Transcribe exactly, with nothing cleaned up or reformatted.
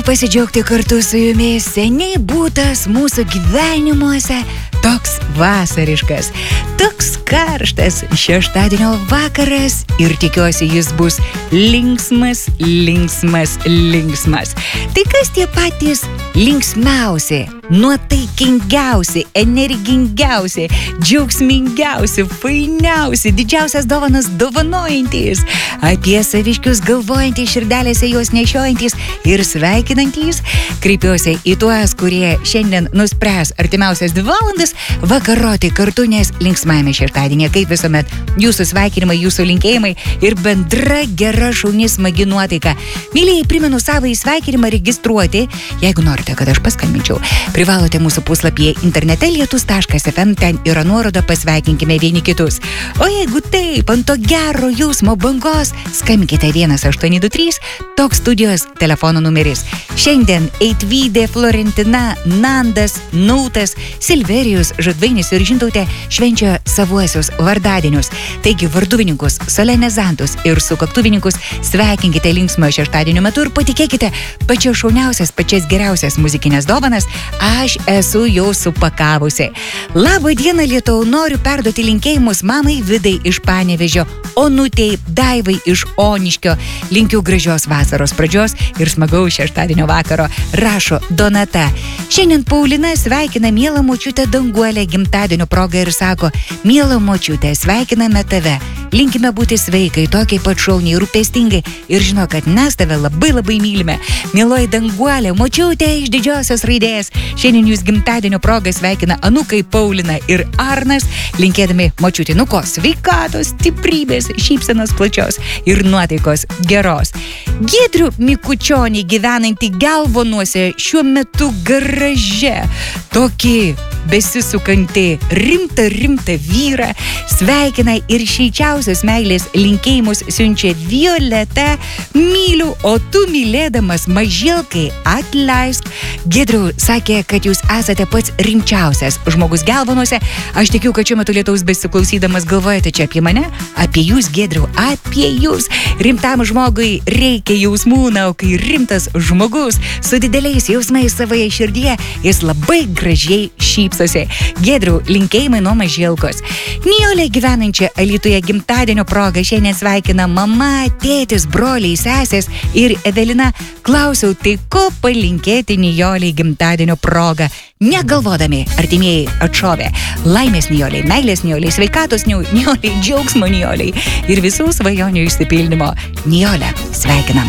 Pasidžiaugti kartu su jumis seniai būtas mūsų gyvenimuose toks vasariškas, toks karštas šeštadienio vakaras ir tikiuosi jis bus linksmas, linksmas, linksmas. Tai kas tie patys linksmiausi, nuotaikingiausi, energingiausi, džiaugsmingiausi, fainiausi, didžiausias dovanas dovanojantys, apie saviškius galvojantys, širdelėse juos nešiojantys ir sveikinantys. Kreipiuosi į tuos, kurie šiandien nuspręs artimiausias dvi valandas vakaroti kartu, nes linksmajame šeštadienė, kaip visuomet, jūsų sveikinimai, jūsų linkėjimai ir bendra gera šauni smagi nuotaika. Mylėjai, primenu savąjį sveikinimą registruoti, jeigu norite, kad aš paskambinčiau. Privalote mūsų puslapyje internete lietus taškas ef em, ten yra nuoroda, pasveikinkime vieni kitus. O jeigu taip, ant to gero jausmo bangos, skambinkite vienas aštuoni du trys, toks studijos telefono numeris. Šiandien Eitvydė, Florentina, Nandas, Nautas, Silverijus, Žadvainis ir Žintautė švenčia savuosius vardadienius. Taigi varduvininkus, solenizantus ir sukaktuvininkus sveikinkite linksmojo šeštadienio metu ir patikėkite, pačias šauniausias, pačias geriausias muzikinės dovanas aš esu jau supakavusi. Labą dieną, Lietuvą, noriu perduoti linkėjimus mamai Vidai iš Panevėžio, Onutei, Daivai iš Oniškio. Linkiu gražios vasaros pradžios ir smagaus šeštadienio vakaro, rašo Donata. Šiandien Paulina sveikina mielą močiutę Danguolę gimtadienio proga ir sako: miela močiutė, sveikiname tave. Linkime būti sveikai, tokiai pat šauniai, rūpestingai ir žino, kad mes tave labai labai mylime. Mieloji Danguolė, močiutė iš didžiosios raidės. Šiandien jūs gimtadienio proga sveikina anūkai Paulina ir Arnas, linkėdami močiutė, nu ko, sveikatos, stiprybės, šypsenos plačios ir nuotaikos geros. Giedrių Mikučionį gyvenantį Gelvonuose šiuo metu garaže, tokį besisukantį rimtą, rimtą vyrą sveikina ir šilčiausios meilės linkėjimus siunčia Violeta. Myliu, o tu mylėdamas mažilkai atleisk. Giedriau sakė, kad jūs esate pats rimčiausias žmogus Gelvonuose. Aš tikiu, kad šiuo metu lietaus besiklausydamas galvojate čia apie mane, apie jūs, Giedriau, apie jūs. Rimtam žmogui reikia jausmų, na, o kai rimtas žmogus su dideliais jausmais savoje širdyje, jis labai gražiai šypsosi. Giedriau, linkėjimai nuo mažilkos. Nijolė gyvenančia Alytuje gimtadienio proga šiandien sveikina mama, tėtis, broliai, sesės ir Evelina. Klausiau, tai ko palinkėti Nijolei gimtadienio proga? Negalvodami, artimieji atšovė. Laimės Nijolei, meilės Nijolei, sveikatos Nijolei, džiaugsmo Nijolei ir visų svajonių išsipildymo. Nijolę sveikinam.